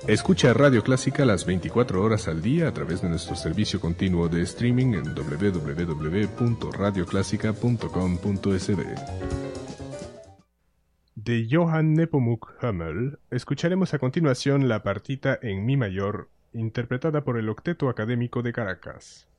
Escucha Radio Clásica las 24 horas al día a través de nuestro servicio continuo de streaming en www.radioclásica.com.sb. De Johann Nepomuk Hummel escucharemos a continuación la partita en mi mayor, interpretada por el Octeto Académico de Caracas.